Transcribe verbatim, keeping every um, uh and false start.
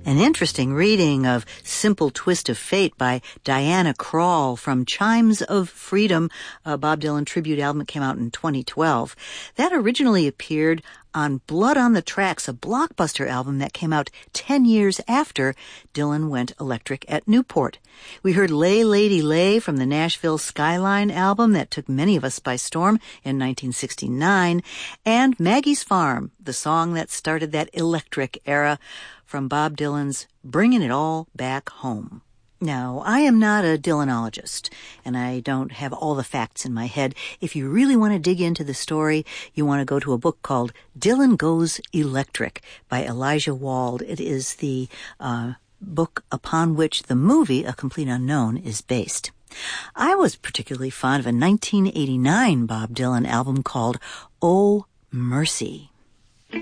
An interesting reading of Simple Twist of Fate by Diana Krall from Chimes of Freedom, a Bob Dylan tribute album that came out in twenty twelve. That originally appeared on Blood on the Tracks, a blockbuster album that came out ten years after Dylan went electric at Newport. We heard Lay Lady Lay from the Nashville Skyline album that took many of us by storm in nineteen sixty-nine, and Maggie's Farm, the song that started that electric era, from Bob Dylan's Bringing It All Back Home. Now, I am not a Dylanologist, and I don't have all the facts in my head. If you really want to dig into the story, you want to go to a book called Dylan Goes Electric by Elijah Wald. It is the uh, book upon which the movie, A Complete Unknown, is based. I was particularly fond of a nineteen eighty-nine Bob Dylan album called Oh, Mercy.